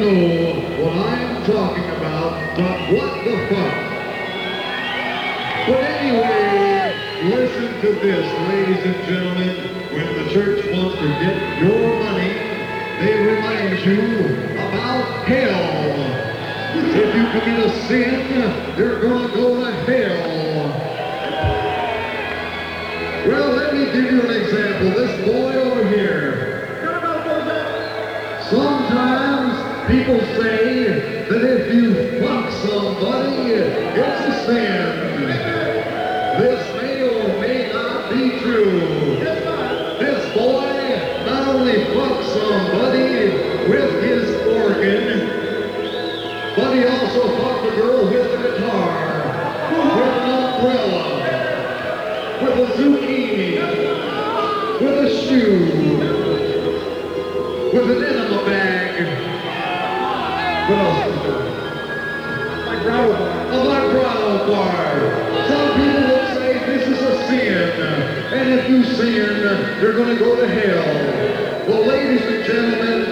know what I'm talking about, but what the fuck? But anyway, listen to this, ladies and gentlemen. When the church wants to get your money, they remind you about hell. If you commit a sin, you're going to go to hell. Well, let me give you an example. This boy over here. Sometimes people say that if you fuck somebody, it's a sin. This may or may not be true. This boy not only fucked somebody with his organ, but he also fucked a girl with a guitar, with an umbrella, with a zucchini, with a shoe, with an enema bag. What else is there? My gravel bar. Oh, my gravel bar. Some people will say this is a sin, and if you sin, you're going to go to hell. Well, ladies and gentlemen,